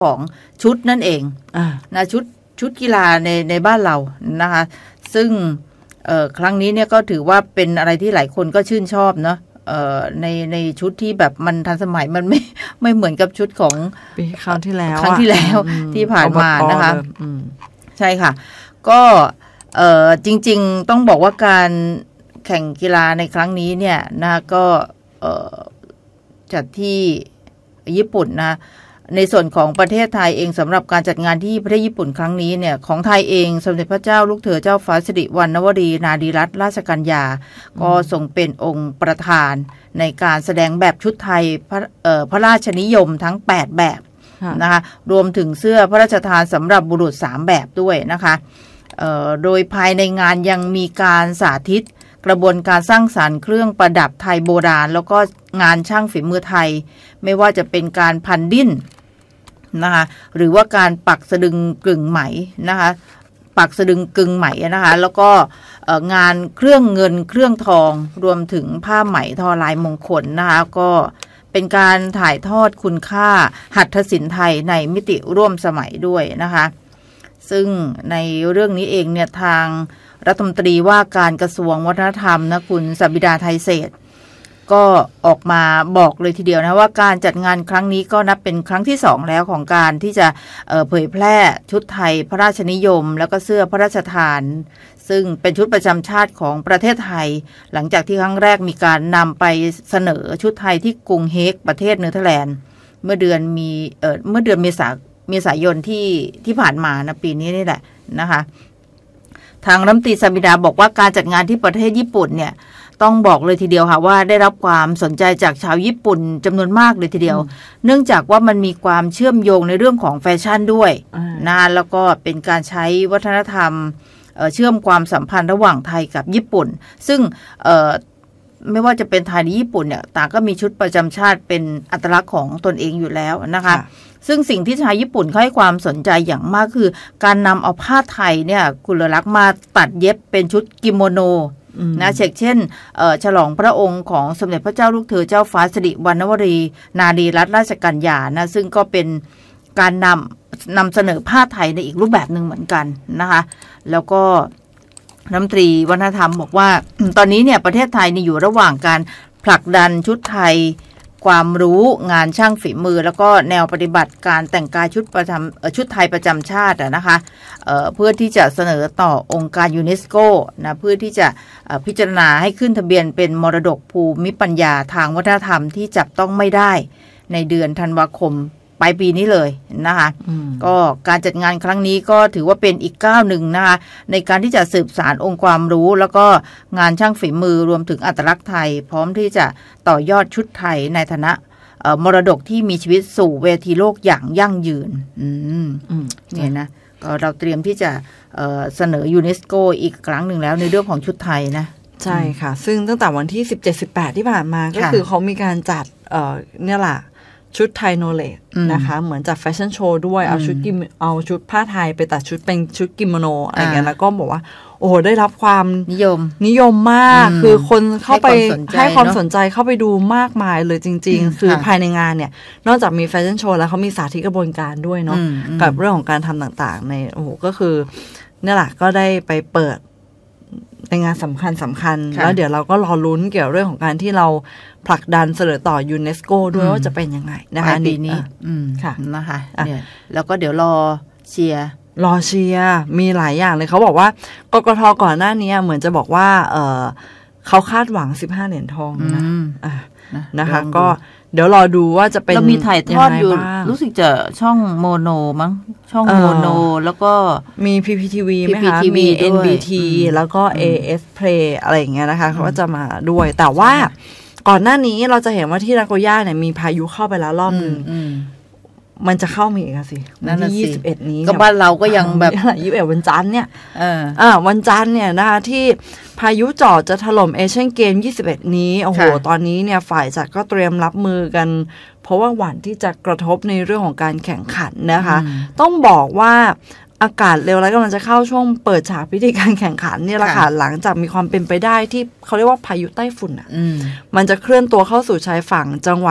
ของชุดนั่นเองนะชุดกีฬาในบ้านเรานะคะซึ่งครั้งนี้เนี่ยก็ถือว่าเป็นอะไรที่หลายคนก็ชื่นชอบเนาะในชุดที่แบบมันทันสมัยมันไม่เหมือนกับชุดของปีครั้งที่แล้วที่ผ่านมานะคะใช่ค่ะก็จริงๆต้องบอกว่าการแข่งกีฬาในครั้งนี้เนี่ยนะก็จัดที่ญี่ปุ่นนะในส่วนของประเทศไทยเองสำหรับการจัดงานที่ประเทศญี่ปุ่นครั้งนี้เนี่ยของไทยเองสมเด็จพระเจ้าลูกเธอเจ้าฟ้าสิริวัณณวรีนารีรัตนราชกัญญาก็ทรงเป็นองค์ประธานในการแสดงแบบชุดไทยพระราชนิยมทั้ง8แบบนะคะรวมถึงเสื้อพระราชทานสำหรับบุรุษ3แบบด้วยนะคะโดยภายในงานยังมีการสาธิตกระบวนการสร้างสรรค์เครื่องประดับไทยโบราณแล้วก็งานช่างฝีมือไทยไม่ว่าจะเป็นการพันดิ้นนะคะหรือว่าการปักสะดึงกึ่งไหมนะคะปักสะดึงกึ่งไหมนะคะแล้วก็งานเครื่องเงินเครื่องทองรวมถึงผ้าไหมทอลายมงคลนะคะก็เป็นการถ่ายทอดคุณค่าหัตถศิลป์ไทยในมิติร่วมสมัยด้วยนะคะซึ่งในเรื่องนี้เองเนี่ยทางรัฐมนตรีว่าการกระทรวงวัฒนธรรมนะคุณสบิดาไทยเศรษฐ์ก็ออกมาบอกเลยทีเดียวนะว่าการจัดงานครั้งนี้ก็นับเป็นครั้งที่2แล้วของการที่จะเผยแพร่ชุดไทยพระราชนิยมแล้วก็เสื้อพระราชทานซึ่งเป็นชุดประจำชาติของประเทศไทยหลังจากที่ครั้งแรกมีการนำไปเสนอชุดไทยที่กรุงเฮกประเทศเนเธอร์แลนด์เมื่อเดือนเมษายนที่ผ่านมานะปีนี้นี่แหละนะคะทางรัฐมนตรีสบิดาบอกว่าการจัดงานที่ประเทศญี่ปุ่นเนี่ยต้องบอกเลยทีเดียวค่ะว่าได้รับความสนใจจากชาวญี่ปุ่นจำนวนมากเลยทีเดียวเนื่องจากว่ามันมีความเชื่อมโยงในเรื่องของแฟชั่นด้วยนะแล้วก็เป็นการใช้วัฒนธรรมเชื่อมความสัมพันธ์ระหว่างไทยกับญี่ปุ่นซึ่งไม่ว่าจะเป็นไทยหรือญี่ปุ่นเนี่ยต่างก็มีชุดประจำชาติเป็นอัตลักษณ์ของตนเองอยู่แล้วนะคะซึ่งสิ่งที่ชาวญี่ปุ่นเขาให้ความสนใจอย่างมากคือการนำเอาผ้าไทยเนี่ยกุลลักษณ์มาตัดเย็บเป็นชุดกิโมโนนะเช่นฉลองพระองค์ของสมเด็จพระเจ้าลูกเธอเจ้าฟ้าสิริวัณณวรีนารีรัตนราชกัญญานะซึ่งก็เป็นการนำเสนอผ้าไทยในอีกรูปแบบหนึ่งเหมือนกันนะคะแล้วก็รัฐมนตรีวัฒนธรรมบอกว่า ตอนนี้เนี่ยประเทศไทยนี่อยู่ระหว่างการผลักดันชุดไทยความรู้งานช่างฝีมือแล้วก็แนวปฏิบัติการแต่งกายชุดไทยประจำชาตินะคะเพื่อที่จะเสนอต่อองค์การยูเนสโกนะเพื่อที่จะพิจารณาให้ขึ้นทะเบียนเป็นมรดกภูมิปัญญาทางวัฒนธรรมที่จับต้องไม่ได้ในเดือนธันวาคมปลายปีนี้เลยนะคะก็การจัดงานครั้งนี้ก็ถือว่าเป็นอีกก้าวหนึ่งนะคะในการที่จะสืบสานองค์ความรู้แล้วก็งานช่างฝีมือรวมถึงอัตลักษณ์ไทยพร้อมที่จะต่อยอดชุดไทยในฐานะมรดกที่มีชีวิตสู่เวทีโลกอย่างยั่งยืนเนี่ยนะเราเตรียมที่จะเสนอยูเนสโกอีกครั้งหนึ่งแล้วในเรื่องของชุดไทยนะใช่ค่ะซึ่งตั้งแต่วันที่ 17-18 ที่ผ่านมาก็คือเขามีการจัดเนี่ยแหละชุดไทยโนเลจนะคะเหมือนจัดแฟชั่นโชว์ด้วยเอาชุดผ้าไทยไปตัดชุดเป็นชุดกิโมโนอะไรเงี้ยแล้วก็บอกว่าโอ้โหได้รับความนิยมมากคือคนเข้าไปให้ความสนใจเข้าไปดูมากมายเลยจริงๆคือภายในงานเนี่ยนอกจากมีแฟชั่นโชว์แล้วเขามีสาธิตกระบวนการด้วยเนาะกับเรื่องของการทำต่างๆในโอ้โหก็คือนี่แหละก็ได้ไปเปิดในงานสำคัญแล้วเดี๋ยวเราก็รอลุ้นเกี่ยวเรื่องของการที่เราผลักดันเสนอต่อยูเนสโกด้วยว่าจะเป็นยังไงนะคะปีนี้ค่ะนะคะเนี่ยแล้วก็เดี๋ยวรอเชียร์มีหลายอย่างเลยเขาบอกว่ากกท.ก่อนหน้านี้เหมือนจะบอกว่าเขาคาดหวัง15เหรียญทองนะคะก็เดี๋ยวรอดูว่าจะเป็นเรามีถ่ายทอดอยู่รู้สึกจะช่องโมโนมั้งช่องโมโนแล้วก็มี PPTV ไหมคะมี NBT แล้วก็ AS Play อะไรอย่างเงี้ยนะคะเขาก็จะมาด้วยแต่ว่าก่อนหน้านี้เราจะเห็นว่าที่นาโกย่าเนี่ยมีพายุเข้าไปแล้วรอบนึงมันจะเข้ามาอีกสิวันที่21นี้ก็บ้านเราก็ยังแบบ 21วันจันทร์เนี่ยวันจันทร์เนี่ยนะคะที่พายุจอจะถล่มเอเชียนเกม21นี้โอ้โหตอนนี้เนี่ยฝ่ายจัดก็เตรียมรับมือกันเพราะว่าหวั่นที่จะกระทบในเรื่องของการแข่งขันนะคะต้องบอกว่าอากาศเร็วแล้วกำลังจะเข้าช่วงเปิดฉากพิธีการแข่งขันนี่แหละค่ะหลังจากมีความเป็นไปได้ที่เขาเรียกว่าพายุไต้ฝุ่นมันจะเคลื่อนตัวเข้าสู่ชายฝั่งจังหวัด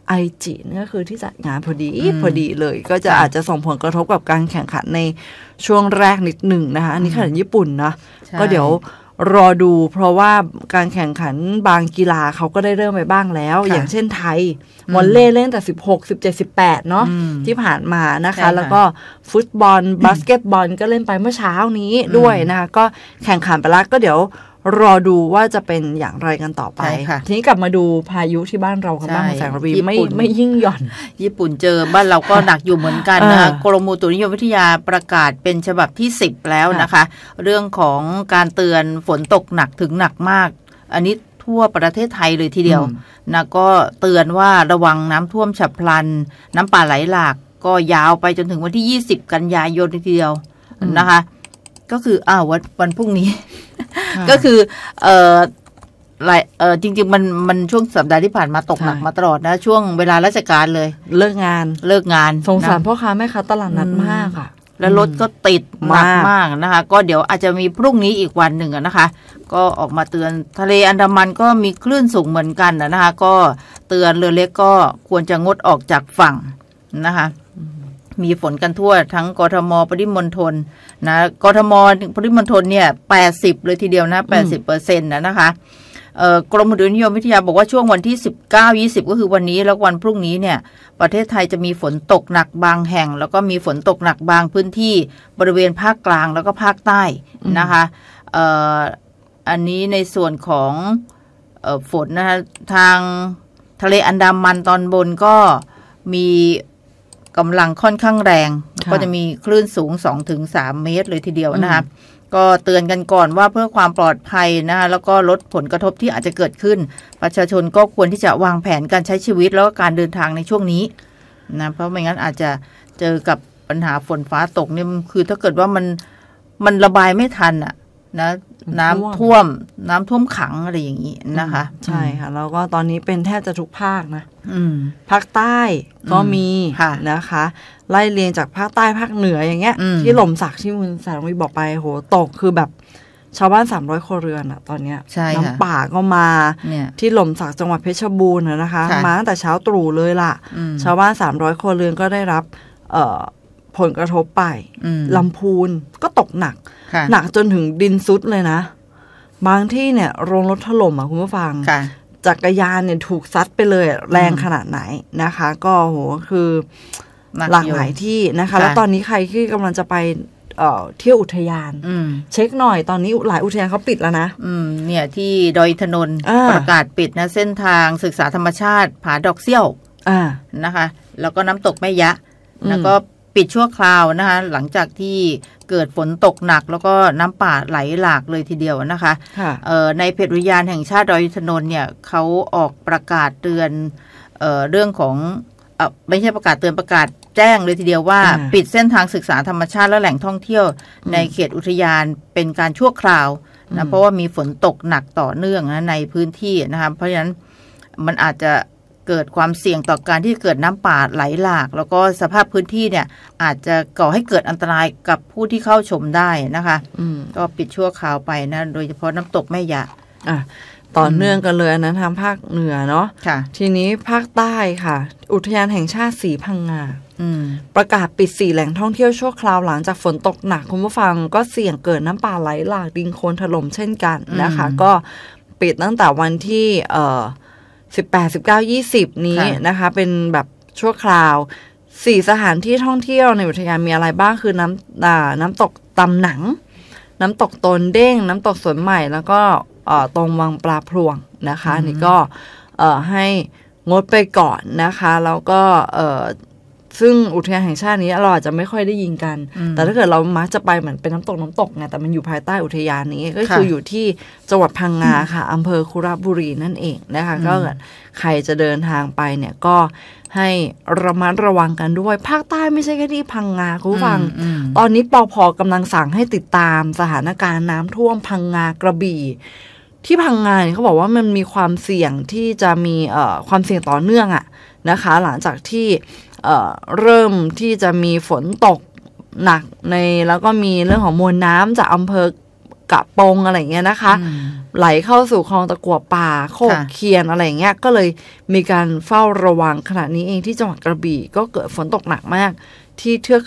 ไอจินี่ก็คือที่จัดงานพอดีเลยก็จะอาจจะส่งผลกระทบกับการแข่งขันในช่วงแรกนิดหนึ่งนะคะอันนี้ขนาดญี่ปุ่นนะก็เดี๋ยวรอดูเพราะว่าการแข่งขันบางกีฬาเขาก็ได้เริ่มไปบ้างแล้วอย่างเช่นไทยวอลเลย์เล่นแต่16 17 18เนาะที่ผ่านมานะคะแล้วก็ฟุตบอลบาสเกตบอลก็เล่นไปเมื่อเช้านี้ด้วยนะคะก็แข่งขันไปแล้วก็เดี๋ยวรอดูว่าจะเป็นอย่างไรกันต่อไปทีนี้กลับมาดูพายุที่บ้านเรากันบ้างแสงระวีไม่ยิ่งหย่อนญี่ปุ่นเจอบ้านเราก็หนักอยู่เหมือนกันนะคะกรมอุตุนิยมวิทยาประกาศเป็นฉบับที่10แล้วนะคะเรื่องของการเตือนฝนตกหนักถึงหนักมากอันนี้ทั่วประเทศไทยเลยทีเดียวนะก็เตือนว่าระวังน้ำท่วมฉับพลันน้ำป่าไหลหลากก็ยาวไปจนถึงวันที่20กันยายนทีเดียวนะคะก็คือวันพรุ่งนี้ก็คือจริงๆมันช่วงสัปดาห์ที่ผ่านมาตกหนักมาตลอดนะช่วงเวลาราชการเลยเลิกงานสงสารพ่อค้าแม่ค้าตลาดนัดมากค่ะแล้วรถก็ติดหนักมากนะคะก็เดี๋ยวอาจจะมีพรุ่งนี้อีกวันหนึ่งนะคะก็ออกมาเตือนทะเลอันดามันก็มีคลื่นสูงเหมือนกันนะคะก็เตือนเรือเล็กก็ควรจะงดออกจากฝั่งนะคะมีฝนกันทั่วทั้งกทมปริมณฑลนะกทมปริมณฑลเนี่ย80เลยทีเดียวนะ 80% นะคะกรมอุตุนิยมวิทยาบอกว่าช่วงวันที่19-20ก็คือวันนี้แล้ววันพรุ่งนี้เนี่ยประเทศไทยจะมีฝนตกหนักบางแห่งแล้วก็มีฝนตกหนักบางพื้นที่บริเวณภาคกลางแล้วก็ภาคใต้นะคะอันนี้ในส่วนของฝนนะคะทางทะเลอันดามันตอนบนก็มีกำลังค่อนข้างแรงก็จะมีคลื่นสูง 2-3 เมตรเลยทีเดียวนะคะก็เตือนกันก่อนว่าเพื่อความปลอดภัยนะคะแล้วก็ลดผลกระทบที่อาจจะเกิดขึ้นประชาชนก็ควรที่จะวางแผนการใช้ชีวิตแล้วก็การเดินทางในช่วงนี้นะเพราะไม่งั้นอาจจะเจอกับปัญหาฝนฟ้าตกเนี่ยคือถ้าเกิดว่ามันระบายไม่ทันอ่ะนะน้ำท่วมขังอะไรอย่างนี้นะคะใช่ค่ะแล้วก็ตอนนี้เป็นแทบจะทุกภาคนะภาคใต้ก็มีนะคะไล่เรียงจากภาคใต้ภาคเหนืออย่างเงี้ยที่หล่มสักที่คุณสารวิบอกไปโหตกคือแบบชาวบ้าน300ครัวเรือนอะตอนเนี้ยน้ำป่าก็มาที่หล่มสักจังหวัดเพชรบูรณ์นะคะมาตั้งแต่เช้าตรู่เลยล่ะชาวบ้าน300ครัวเรือนก็ได้รับผลกระทบไปลำพูนก็ตกหนักจนถึงดินซุดเลยนะบางที่เนี่ยโรงรถถล่มอ่ะคุณผู้ฟังจักรยานเนี่ยถูกซัดไปเลยแรงขนาดไหนนะคะก็โหคือหลากหลายที่นะคะแล้วตอนนี้ใครที่กำลังจะไปเที่ยวอุทยานเช็คหน่อยตอนนี้หลายอุทยานเขาปิดแล้วนะเนี่ยที่ดอยอินทนนท์ประกาศปิดนะเส้นทางศึกษาธรรมชาติผาดอกเซี่ยวนะคะแล้วก็น้ำตกแม่ยะแล้วก็ปิดชั่วคราวนะคะหลังจากที่เกิดฝนตกหนักแล้วก็น้ำป่าไหลหลากเลยทีเดียวนะคะในเพจอุทยานแห่งชาติดอยอินทนนท์เนี่ยเขาออกประกาศเตือนเรื่องของไม่ใช่ประกาศเตือนประกาศแจ้งเลยทีเดียวว่าปิดเส้นทางศึกษาธรรมชาติและแหล่งท่องเที่ยวในเขตอุทยานเป็นการชั่วคราวนะเพราะว่ามีฝนตกหนักต่อเนื่องนะในพื้นที่นะคะเพราะฉะนั้นมันอาจจะเกิดความเสี่ยงต่อการที่เกิดน้ำป่าไหลหลากแล้วก็สภาพพื้นที่เนี่ยอาจจะก่อให้เกิดอันตรายกับผู้ที่เข้าชมได้นะคะก็ปิดชั่วคราวไปนะโดยเฉพาะน้ำตกแม่ยะต่อเนื่องกันเลยนั้นทางภาคเหนือเนาะทีนี้ภาคใต้ค่ะอุทยานแห่งชาติสีพังงาประกาศปิด4แหล่งท่องเที่ยวชั่วคราวหลังจากฝนตกหนักคุณผู้ฟังก็เสี่ยงเกิดน้ำป่าไหลหลากดินโคลนถล่มเช่นกันนะคะก็ปิดตั้งแต่วันที่18 19 20นี้นะคะเป็นแบบชั่วคราว4สถานที่ท่องเที่ยวในอุทยานมีอะไรบ้างคือน้ำตกตำหนังน้ำตกโตนเด้งน้ำตกสวนใหม่แล้วก็ตรงวังปลาพลวงนะคะนี่ก็ให้งดไปก่อนนะคะแล้วก็ซึ่งอุทยานแห่งชาตินี้เราอาจจะไม่ค่อยได้ยินกันแต่ถ้าเกิดเรามักจะไปเหมือนเป็นน้ำตกไงแต่มันอยู่ภายใต้อุทยานนี้ก็คืออยู่ที่จังหวัดพังงาค่ะอำเภอคุระบุรีนั่นเองนะคะก็ใครจะเดินทางไปเนี่ยก็ให้ระมัดระวังกันด้วยภาคใต้ไม่ใช่แค่ที่พังงาคุณผู้ฟังตอนนี้ปภ.กำลังสั่งให้ติดตามสถานการณ์น้ำท่วมพังงากระบี่ที่พังงาเขาบอกว่ามันมีความเสี่ยงที่จะมีความเสี่ยงต่อเนื่องอะนะคะหลังจากที่เริ่มที่จะมีฝนตกหนักแล้วก็มีเรื่องของมวลน้ำจากอำเภอกะปงอะไรเงี้ยนะคะไหลเข้าสู่คลองตะกั่วป่าโคกเคียนอะไรเงี้ยก็เลยมีการเฝ้าระวังขณะนี้เองที่จังหวัดกระบี่ก็เกิดฝนตกหนักมากที่เทือก